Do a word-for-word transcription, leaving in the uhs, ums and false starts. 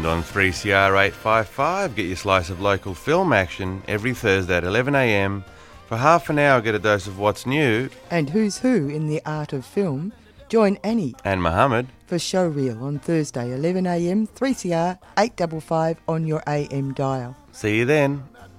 And on three C R eight fifty-five, get your slice of local film action every Thursday at eleven a m. For half an hour, get a dose of what's new. And who's who in the art of film. Join Annie And Mohammed for Showreel on Thursday, eleven a m, three C R eight fifty-five on your A M dial. See you then.